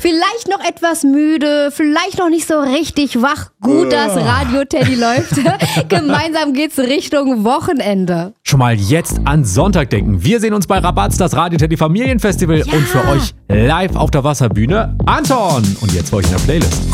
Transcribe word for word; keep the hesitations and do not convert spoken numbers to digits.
Vielleicht noch etwas müde, vielleicht noch nicht so richtig wach. Gut, dass Radio Teddy läuft. Gemeinsam geht's Richtung Wochenende. Schon mal jetzt an Sonntag denken. Wir sehen uns bei Rabatz, das Radio Teddy Familienfestival Ja. und für euch live auf der Wasserbühne Anton. Und jetzt für euch in der Playlist.